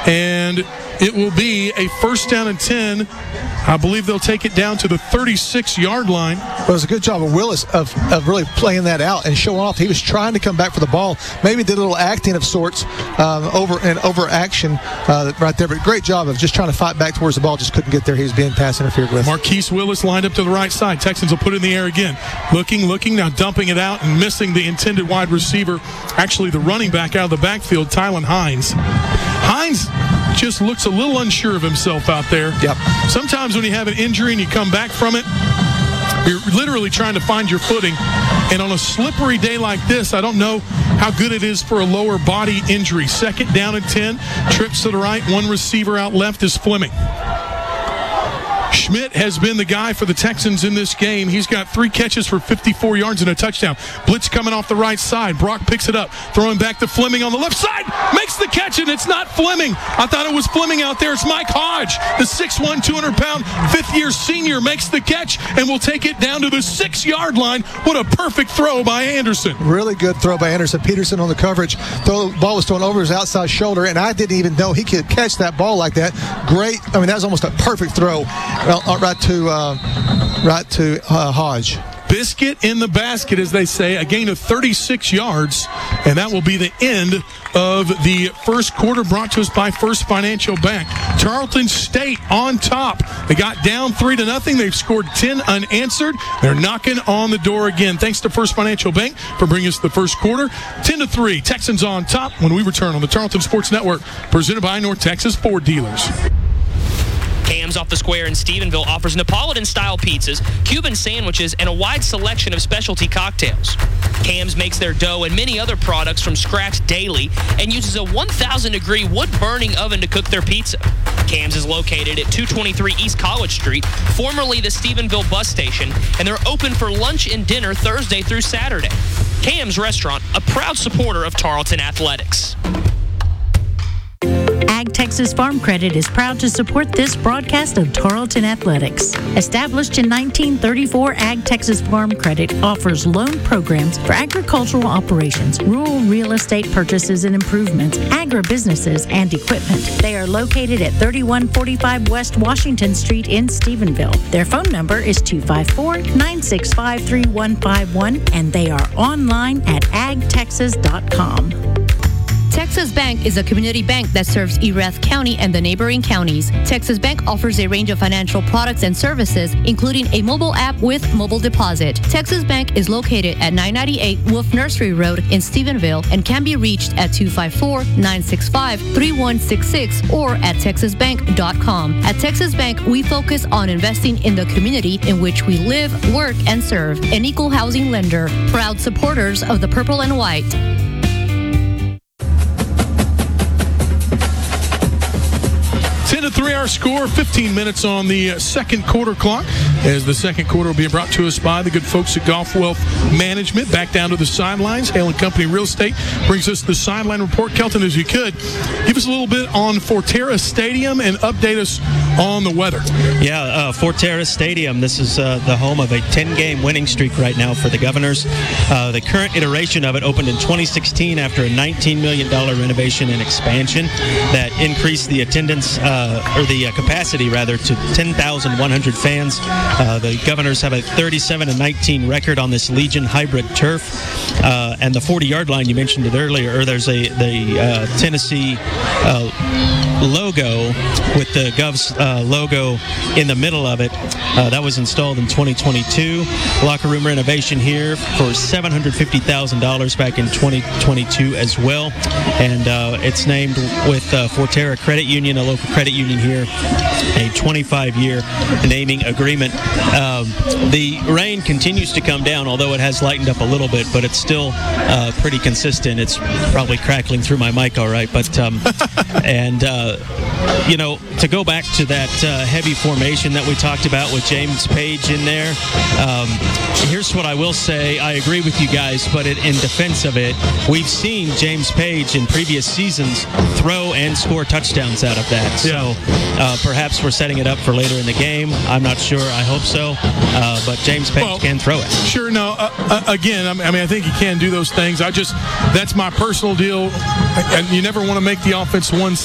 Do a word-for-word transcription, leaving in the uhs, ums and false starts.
and it will be a first down and ten. I believe they'll take it down to the thirty-six-yard line. Well, it was a good job of Willis of, of really playing that out and showing off. He was trying to come back for the ball. Maybe did a little acting of sorts um, over and over action uh, right there. But great job of just trying to fight back towards the ball. Just couldn't get there. He was being pass interfered with. Marquise Willis lined up to the right side. Texans will put it in the air again. Looking, looking, now dumping it out and missing the intended wide receiver. Actually, the running back out of the backfield, Tylan Hines. Hines just looks a little unsure of himself out there. Yep. Sometimes when you have an injury and you come back from it, you're literally trying to find your footing. And on a slippery day like this, I don't know how good it is for a lower body injury. Second down and ten. Trips to the right. One receiver out left is Fleming. Schmidt has been the guy for the Texans in this game. He's got three catches for fifty-four yards and a touchdown. Blitz coming off the right side. Brock picks it up, throwing back to Fleming on the left side. Makes the catch, and it's not Fleming. I thought it was Fleming out there. It's Mike Hodge, the six one, two hundred pound, fifth-year senior, makes the catch, and will take it down to the six-yard line. What a perfect throw by Anderson. Really good throw by Anderson. Peterson on the coverage. Throw, ball was thrown over his outside shoulder, and I didn't even know he could catch that ball like that. Great. I mean, that was almost a perfect throw. Well, right to uh, right to uh, Hodge. Biscuit in the basket, as they say, a gain of thirty-six yards, and that will be the end of the first quarter, brought to us by First Financial Bank. Tarleton State on top. They got down three to nothing. They've scored ten unanswered. They're knocking on the door again. Thanks to First Financial Bank for bringing us the first quarter. ten to three, Texans on top when we return on the Tarleton Sports Network, presented by North Texas Ford Dealers. Cam's Off the Square in Stephenville offers Neapolitan-style pizzas, Cuban sandwiches, and a wide selection of specialty cocktails. Cam's makes their dough and many other products from scratch daily and uses a one thousand degree wood-burning oven to cook their pizza. Cam's is located at two twenty-three East College Street, formerly the Stephenville bus station, and they're open for lunch and dinner Thursday through Saturday. Cam's Restaurant, a proud supporter of Tarleton Athletics. Ag Texas Farm Credit is proud to support this broadcast of Tarleton Athletics. Established in nineteen thirty-four, Ag Texas Farm Credit offers loan programs for agricultural operations, rural real estate purchases and improvements, agribusinesses, and equipment. They are located at thirty-one forty-five West Washington Street in Stephenville. Their phone number is two five four, nine six five, three one five one, and they are online at ag texas dot com. Texas Bank is a community bank that serves Erath County and the neighboring counties. Texas Bank offers a range of financial products and services, including a mobile app with mobile deposit. Texas Bank is located at nine ninety-eight Wolf Nursery Road in Stephenville and can be reached at two five four, nine six five, three one six six or at texas bank dot com. At Texas Bank, we focus on investing in the community in which we live, work, and serve. An equal housing lender. Proud supporters of the Purple and White. ten to three our score, fifteen minutes on the second quarter clock, as the second quarter will be brought to us by the good folks at Golf Wealth Management. Back down to the sidelines, Hale and Company Real Estate brings us the sideline report. Kelton, as you could, give us a little bit on Forterra Stadium and update us on the weather. Yeah, uh, Forterra Stadium, this is uh, the home of a ten-game winning streak right now for the Governors. Uh, the current iteration of it opened in twenty sixteen after a nineteen million dollars renovation and expansion that increased the attendance uh, or the uh, capacity rather to ten thousand one hundred fans. Uh, the Governors have a thirty-seven and nineteen record on this Legion hybrid turf, uh, and the forty-yard line you mentioned it earlier. Or there's a the uh, Tennessee uh, logo with the Govs uh, logo in the middle of it. Uh, that was installed in twenty twenty-two. Locker room renovation here for seven hundred fifty thousand dollars back in twenty twenty-two as well, and uh, it's named with uh, Forterra Credit Union, a local credit union here, a twenty-five year naming agreement. Um, the rain continues to come down, although it has lightened up a little bit, but it's still uh, pretty consistent. It's probably crackling through my mic all right, but um, and uh, you know, to go back to that uh, heavy formation that we talked about with James Page in there, um, here's what I will say. I agree with you guys, but it, in defense of it, we've seen James Page in previous seasons throw and score touchdowns out of that. So uh, perhaps we're setting it up for later in the game. I'm not sure. I hope so. Uh, but James Page well, can throw it. Sure. No. Uh, uh, again, I mean, I think he can do those things. I just, that's my personal deal. And you never want to make the offense one